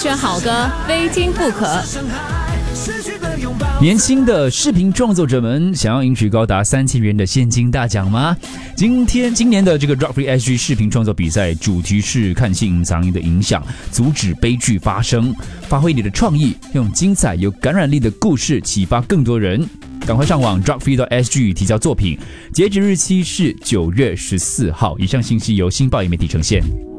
选好歌，非听不可。 年轻的视频创作者们想要赢取高达3000元的现金大奖吗？今年的这个 Drug Free SG 视频创作比赛主题是看清隐藏的影响，阻止悲剧发生，发挥你的创意，用精彩有感染力的故事启发更多人。赶快上网 drugfree.sg 提交作品，截止日期是9月14号。以上信息由新报媒体呈现。